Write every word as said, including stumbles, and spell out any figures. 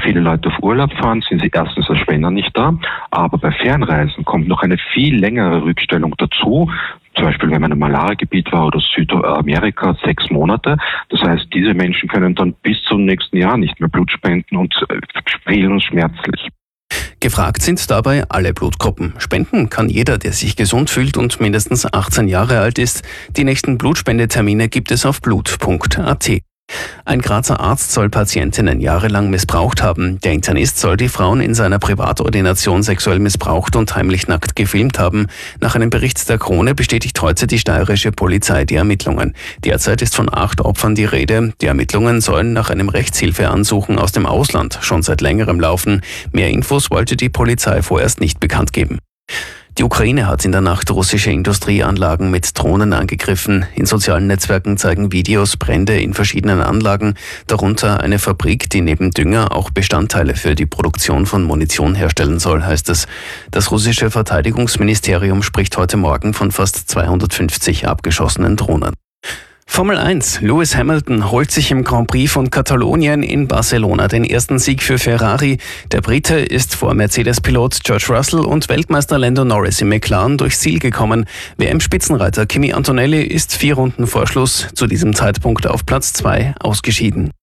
viele Leute auf Urlaub fahren, sind sie erstens als Spender nicht da, aber bei Fernreisen kommt noch eine viel längere Rückstellung dazu. Zum Beispiel, wenn man im Malariagebiet war oder Südamerika, sechs Monate. Das heißt, diese Menschen können dann bis zum nächsten Jahr nicht mehr Blut spenden und fehlen uns schmerzlich. Gefragt sind dabei alle Blutgruppen. Spenden kann jeder, der sich gesund fühlt und mindestens achtzehn Jahre alt ist. Die nächsten Blutspendetermine gibt es auf blut punkt a t. Ein Grazer Arzt soll Patientinnen jahrelang missbraucht haben. Der Internist soll die Frauen in seiner Privatordination sexuell missbraucht und heimlich nackt gefilmt haben. Nach einem Bericht der Krone bestätigt heute die steirische Polizei die Ermittlungen. Derzeit ist von acht Opfern die Rede. Die Ermittlungen sollen nach einem Rechtshilfeansuchen aus dem Ausland schon seit längerem laufen. Mehr Infos wollte die Polizei vorerst nicht bekannt geben. Die Ukraine hat in der Nacht russische Industrieanlagen mit Drohnen angegriffen. In sozialen Netzwerken zeigen Videos Brände in verschiedenen Anlagen, darunter eine Fabrik, die neben Dünger auch Bestandteile für die Produktion von Munition herstellen soll, heißt es. Das russische Verteidigungsministerium spricht heute Morgen von fast zweihundertfünfzig abgeschossenen Drohnen. Formel eins. Lewis Hamilton holt sich im Grand Prix von Katalonien in Barcelona den ersten Sieg für Ferrari. Der Brite ist vor Mercedes-Pilot George Russell und Weltmeister Lando Norris im McLaren durchs Ziel gekommen. W M-Spitzenreiter Kimi Antonelli ist vier Runden vor Schluss zu diesem Zeitpunkt auf Platz zwei ausgeschieden.